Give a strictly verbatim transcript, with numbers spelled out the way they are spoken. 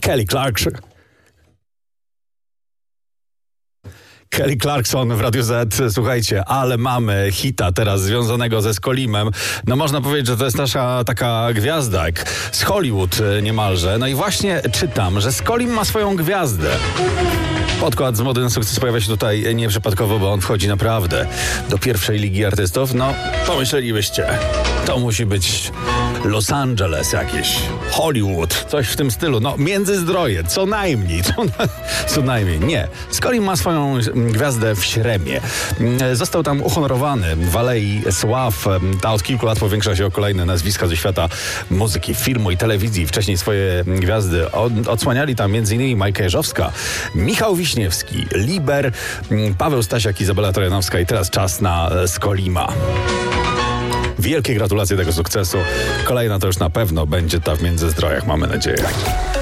Kelly Clarkson. Kelly Clarkson w Radiu Z. Słuchajcie, ale mamy hita teraz związanego ze Skolimem. No można powiedzieć, że to jest nasza taka gwiazda jak z Hollywood niemalże. No i właśnie czytam, że Skolim ma swoją gwiazdę. Podkład z Mody na Sukces pojawia się tutaj nieprzypadkowo, bo on wchodzi naprawdę do pierwszej ligi artystów. No, pomyślelibyście, to musi być Los Angeles jakieś, Hollywood, coś w tym stylu. No, Międzyzdroje, co najmniej, co, na, co najmniej. Nie, Skolim ma swoją gwiazdę w Śremie. Został tam uhonorowany w Alei Sław. Ta od kilku lat powiększa się o kolejne nazwiska ze świata muzyki, filmu i telewizji. Wcześniej swoje gwiazdy od, odsłaniali tam m.in. Majka Jeżowska, Michał Wiśniewski, Liber, Paweł Stasiak, Izabela Trojanowska i teraz czas na Skolima. Wielkie gratulacje tego sukcesu. Kolejna to już na pewno będzie ta w Międzyzdrojach, mamy nadzieję.